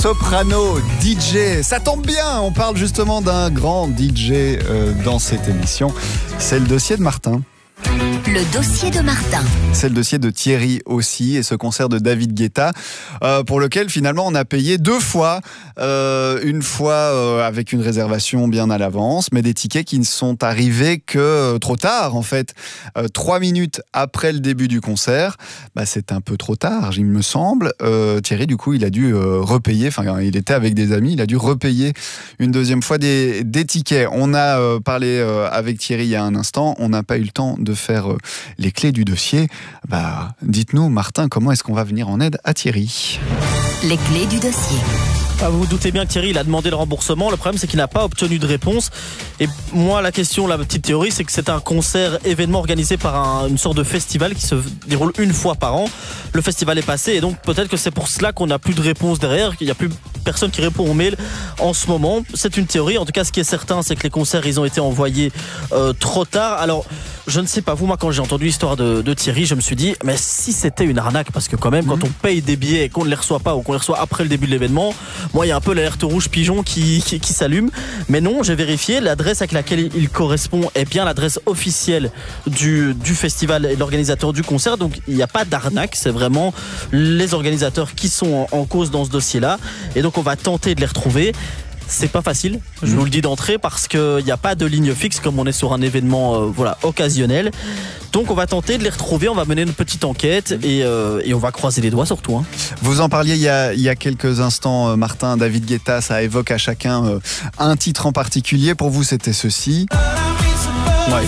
soprano, DJ. Ça tombe bien, on parle justement d'un grand DJ dans cette émission. C'est le dossier de Martin. Le dossier de Martin. C'est le dossier de Thierry aussi et ce concert de David Guetta pour lequel finalement on a payé 2 fois. Une fois avec une réservation bien à l'avance, mais des tickets qui ne sont arrivés que trop tard en fait. 3 minutes après le début du concert, c'est un peu trop tard, il me semble. Thierry du coup il a dû repayer, enfin il était avec des amis, il a dû repayer une deuxième fois des tickets. On a parlé avec Thierry il y a un instant, on n'a pas eu le temps de faire les clés du dossier. Dites-nous Martin, comment est-ce qu'on va venir en aide à Thierry ? Les clés du dossier. Vous vous doutez bien que Thierry il a demandé le remboursement. Le problème c'est qu'il n'a pas obtenu de réponse. Et moi la petite théorie c'est que c'est un concert événement organisé par une sorte de festival qui se déroule une fois par an. Le festival est passé et donc peut-être que c'est pour cela qu'on n'a plus de réponse derrière, qu'il n'y a plus personne qui répond aux mails en ce moment. C'est une théorie. En tout cas ce qui est certain c'est que les concerts ils ont été envoyés trop tard. Alors je ne sais pas vous, moi quand j'ai entendu l'histoire de Thierry je me suis dit mais si c'était une arnaque, parce que quand même quand on paye des billets et qu'on ne les reçoit pas ou qu'on les reçoit après le début de l'événement, moi il y a un peu l'alerte rouge pigeon qui s'allume. Mais non, j'ai vérifié, l'adresse avec laquelle il correspond est bien l'adresse officielle du festival et de l'organisateur du concert. Donc il n'y a pas d'arnaque, c'est vraiment les organisateurs qui sont en cause dans ce dossier-là. Et donc on va tenter de les retrouver. C'est pas facile, je vous le dis d'entrée, parce qu'il n'y a pas de ligne fixe comme on est sur un événement occasionnel. Donc on va tenter de les retrouver, on va mener une petite enquête et on va croiser les doigts surtout. Vous en parliez il y a quelques instants, Martin, David Guetta, ça évoque à chacun un titre en particulier. Pour vous, c'était ceci. Ouais.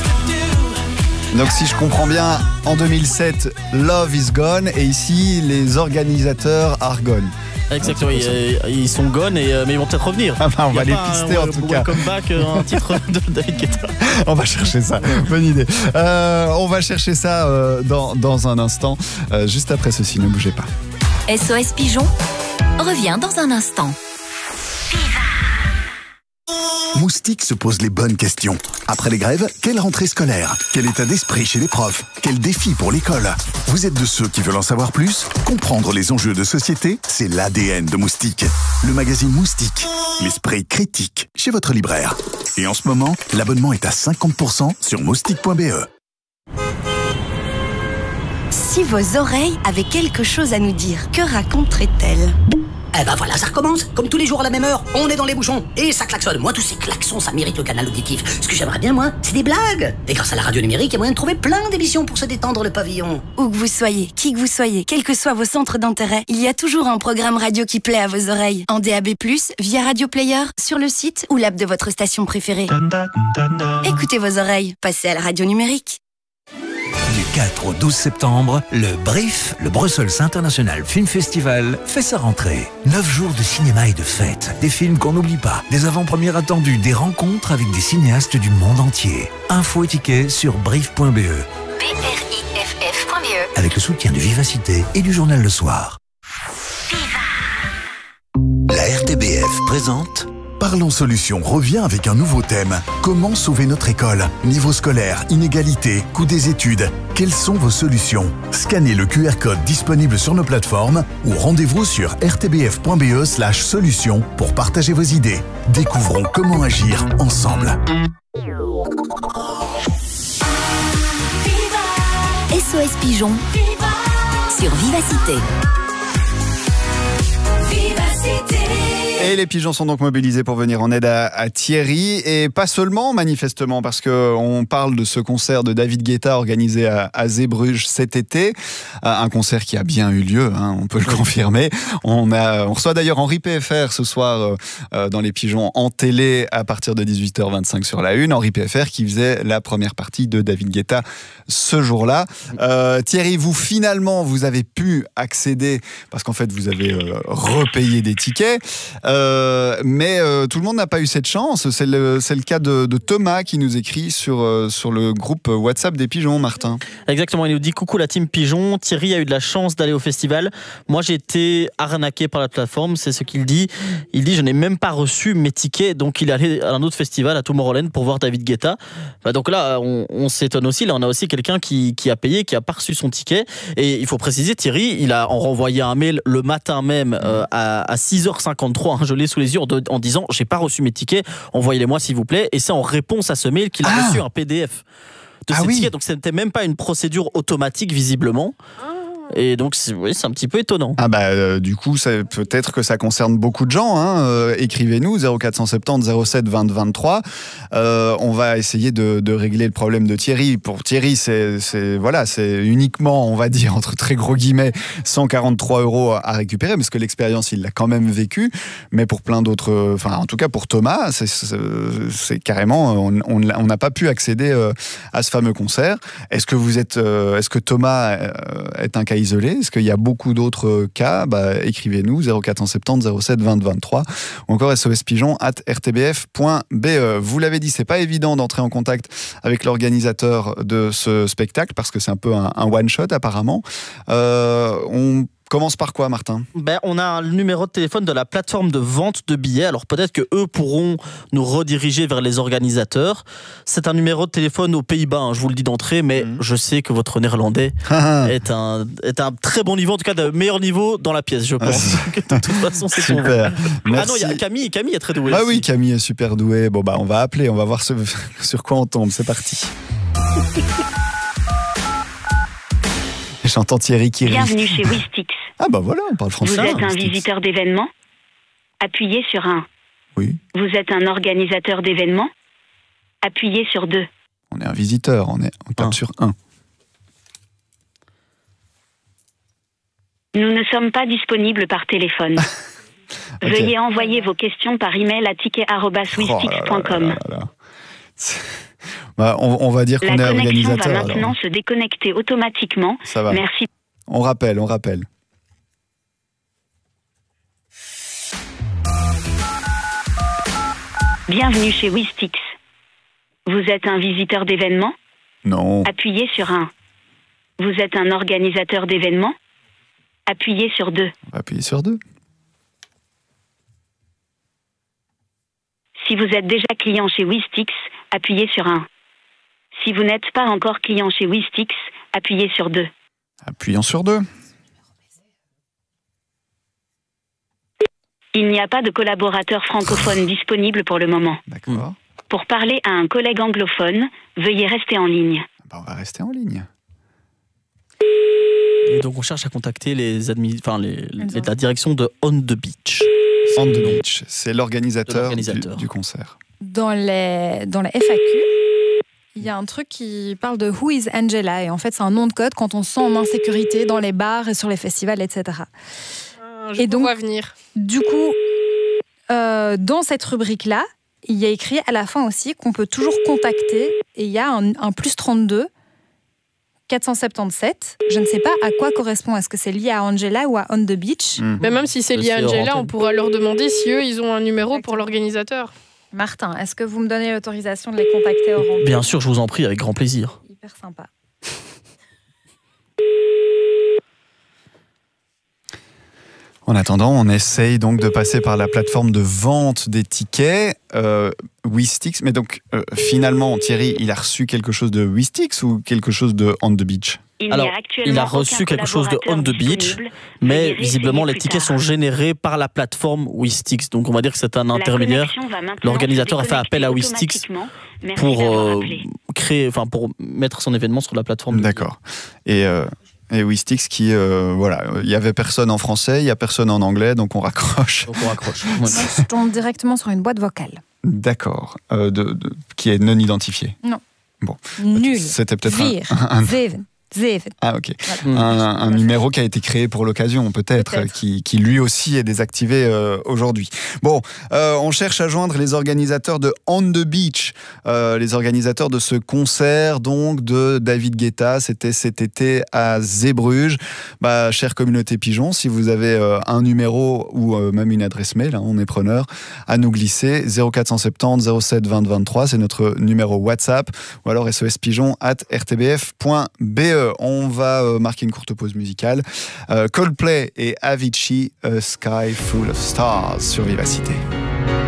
Donc si je comprends bien, en 2007, Love is Gone, et ici, les organisateurs are gone. Exactement, ils sont gone, mais ils vont peut-être revenir. On va les pister en tout cas. Welcome back, un titre de David Guetta. On va chercher ça, bonne idée. On va chercher ça dans un instant, juste après ceci, ne bougez pas. SOS Pigeon revient dans un instant. Moustique se pose les bonnes questions. Après les grèves, quelle rentrée scolaire ? Quel état d'esprit chez les profs ? Quel défi pour l'école ? Vous êtes de ceux qui veulent en savoir plus ? Comprendre les enjeux de société, c'est l'ADN de Moustique. Le magazine Moustique, l'esprit critique, chez votre libraire. Et en ce moment, l'abonnement est à 50% sur moustique.be. Si vos oreilles avaient quelque chose à nous dire, que raconteraient-elles ? Voilà, ça recommence. Comme tous les jours à la même heure, on est dans les bouchons. Et ça klaxonne. Moi, tous ces klaxons, ça mérite le canal auditif. Ce que j'aimerais bien, moi, c'est des blagues. Et grâce à la radio numérique, il y a moyen de trouver plein d'émissions pour se détendre le pavillon. Où que vous soyez, qui que vous soyez, quels que soient vos centres d'intérêt, il y a toujours un programme radio qui plaît à vos oreilles. En DAB+, via Radio Player, sur le site ou l'app de votre station préférée. Écoutez vos oreilles. Passez à la radio numérique. Du 4 au 12 septembre, le BRIF, le Brussels International Film Festival, fait sa rentrée. 9 jours de cinéma et de fêtes, des films qu'on n'oublie pas, des avant-premières attendues, des rencontres avec des cinéastes du monde entier. Infos et tickets sur briff.be. BRIFF.be. Avec le soutien de Vivacité et du journal Le Soir. La RTBF présente... Parlons Solutions revient avec un nouveau thème. Comment sauver notre école ? Niveau scolaire, inégalité, coût des études. Quelles sont vos solutions ? Scannez le QR code disponible sur nos plateformes ou rendez-vous sur rtbf.be/solutions pour partager vos idées. Découvrons comment agir ensemble. SOS Pigeon sur Vivacité. Et les pigeons sont donc mobilisés pour venir en aide à Thierry, et pas seulement manifestement, parce qu'on parle de ce concert de David Guetta organisé à Zeebruges cet été, un concert qui a bien eu lieu, on peut le confirmer. On reçoit d'ailleurs Henri PFR ce soir dans les pigeons en télé à partir de 18h25 sur la 1, Henri PFR qui faisait la première partie de David Guetta ce jour-là. Thierry, vous avez pu accéder, parce qu'en fait vous avez repayé des tickets. Mais tout le monde n'a pas eu cette chance. C'est le cas de Thomas qui nous écrit sur le groupe WhatsApp des Pigeons, Martin. Exactement, il nous dit coucou la team Pigeon, Thierry a eu de la chance d'aller au festival. Moi j'ai été arnaqué par la plateforme, c'est ce qu'il dit. Il dit je n'ai même pas reçu mes tickets, donc il est allé à un autre festival à Tomorrowland pour voir David Guetta. Donc là on s'étonne aussi, là on a aussi quelqu'un qui a payé, qui a pas reçu son ticket. Et il faut préciser, Thierry, il a renvoyé un mail le matin même à 6h53, je l'ai sous les yeux, en disant j'ai pas reçu mes tickets, envoyez-les-moi s'il vous plaît. Et c'est en réponse à ce mail qu'il a reçu un PDF de ces tickets. Donc c'était même pas une procédure automatique visiblement. Et donc c'est un petit peu étonnant. Du coup peut-être que ça concerne beaucoup de gens, hein. Écrivez-nous 0470 07 20 23. On va essayer de régler le problème de Thierry. Pour Thierry c'est uniquement, on va dire entre très gros guillemets, 143 € à récupérer, parce que l'expérience il l'a quand même vécue. Mais pour plein d'autres, en tout cas pour Thomas, c'est carrément on n'a pas pu accéder à ce fameux concert. Est-ce que Thomas est un cas isolé? Est-ce qu'il y a beaucoup d'autres cas? Écrivez-nous 0470 07 20 23 ou encore sospigeon@rtbf.be. Vous l'avez dit, c'est pas évident d'entrer en contact avec l'organisateur de ce spectacle parce que c'est un peu un one-shot apparemment. On commence par quoi, Martin? On a le numéro de téléphone de la plateforme de vente de billets. Alors peut-être que eux pourront nous rediriger vers les organisateurs. C'est un numéro de téléphone aux Pays-Bas, je vous le dis d'entrée, mais je sais que votre néerlandais est un très bon niveau, en tout cas de meilleur niveau dans la pièce, je pense. De toute façon, c'est super. Ah non, il y a Camille est très douée. Oui, Camille est super douée. On va appeler, on va voir sur quoi on tombe. C'est parti. J'entends Thierry qui rit. Bienvenue chez Wistix. Voilà, on parle français. Vous êtes un visiteur d'événements? Appuyez sur 1. Oui. Vous êtes un organisateur d'événements? Appuyez sur 2. On est un visiteur, on tape sur 1. Nous ne sommes pas disponibles par téléphone. Okay. Veuillez envoyer vos questions par email à ticket@wistix.com. On va dire qu'on est organisateur. La connexion va maintenant se déconnecter automatiquement. Ça va. Merci. On rappelle. Bienvenue chez Wistix. Vous êtes un visiteur d'événements? Non. Appuyez sur 1. Vous êtes un organisateur d'événements? Appuyez sur 2. On va appuyer sur 2. Si vous êtes déjà client chez Wistix, appuyez sur 1. Si vous n'êtes pas encore client chez Wistix, appuyez sur 2. Appuyons sur 2. Il n'y a pas de collaborateur francophone disponible pour le moment. D'accord. Pour parler à un collègue anglophone, veuillez rester en ligne. On va rester en ligne. Et donc on cherche à contacter la direction de On the Beach. On the Beach, c'est l'organisateur du concert. Dans la FAQ, il y a un truc qui parle de Who is Angela, et en fait c'est un nom de code quand on se sent en insécurité dans les bars et sur les festivals, etc. Et donc, venir. Du coup, dans cette rubrique-là, il y a écrit à la fin aussi qu'on peut toujours contacter, et il y a un plus 32 477. Je ne sais pas à quoi correspond. Est-ce que c'est lié à Angela ou à On the Beach? Mais même si c'est lié à Angela, on pourra leur demander si eux, ils ont un numéro pour l'organisateur. Martin, est-ce que vous me donnez l'autorisation de les contacter au rendez-vous? Bien sûr, je vous en prie, avec grand plaisir. Hyper sympa. En attendant, on essaye donc de passer par la plateforme de vente des tickets, Wistix. Mais donc, finalement, Thierry, il a reçu quelque chose de Wistix ou quelque chose de On the Beach? Alors, il a reçu quelque chose de On the Beach, mais visiblement, les tickets sont générés par la plateforme Wistix. Donc, on va dire que c'est un intermédiaire. L'organisateur a fait appel à Wistix pour pour mettre son événement sur la plateforme. D'accord. Et Wistix qui, il y avait personne en français, il y a personne en anglais, donc on raccroche. Je tombe directement sur une boîte vocale. D'accord. Qui est non identifiée. Non. Bon. Nul. C'était peut-être Ah, ok. Voilà. Un numéro qui a été créé pour l'occasion, peut-être. Qui lui aussi est désactivé aujourd'hui. Bon, on cherche à joindre les organisateurs de On the Beach, les organisateurs de ce concert donc de David Guetta. C'était cet été à Zeebruges. Chère communauté Pigeon, si vous avez un numéro ou même une adresse mail, on est preneur, à nous glisser 0470 07 20 23, c'est notre numéro WhatsApp, ou alors sospigeon@rtbf.be. On va marquer une courte pause musicale. Coldplay et Avicii, A Sky Full of Stars sur Vivacité.